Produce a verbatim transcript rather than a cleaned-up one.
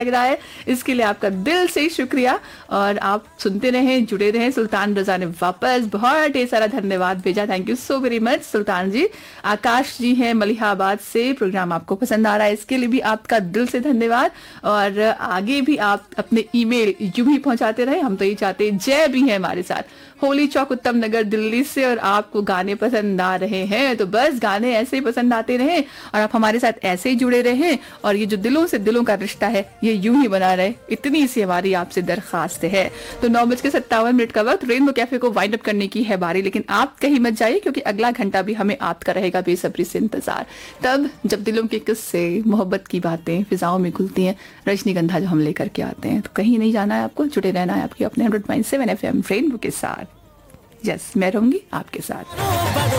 लग रहा है, इसके लिए आपका दिल से शुक्रिया। और आप सुनते रहें, जुड़े रहें। सुल्तान रजा ने वापस बहुत ढेर सारा धन्यवाद भेजा, थैंक यू सो वेरी मच सुल्तान जी। आकाश जी हैं मलिहाबाद से, प्रोग्राम आपको पसंद आ रहा है, इसके लिए भी आपका दिल से धन्यवाद। और आगे भी आप अपने ईमेल यूं ही पहुंचाते रहे, हम तो ये चाहते हैं। जय भी है हमारे साथ, होली चौक उत्तम नगर दिल्ली से, और आपको गाने पसंद आ रहे हैं तो बस गाने ऐसे ही पसंद आते रहें और आप हमारे साथ ऐसे ही जुड़े रहें, और ये जो दिलों से दिलों का रिश्ता है ये यूं ही बना रहे, इतनी सी हमारी आपसे दरखास्त है। तो नौ बज के सत्तावन मिनट का वक्त, रेनबो कैफे को वाइंड अप करने की है बारी, लेकिन आप कहीं मत जाइए क्योंकि अगला घंटा भी हमें आपका रहेगा बेसब्री से इंतजार। तब जब दिलों के किस्से, मोहब्बत की बातें फिजाओं में खुलती हैं, रजनीगंधा जो हम लेकर के आते हैं, तो कहीं नहीं जाना है आपको, जुड़े रहना है आपके अपने हंड्रेड पॉइंट सेवन एफ एम रेनबो के साथ। यस, मैं रहूंगी आपके साथ।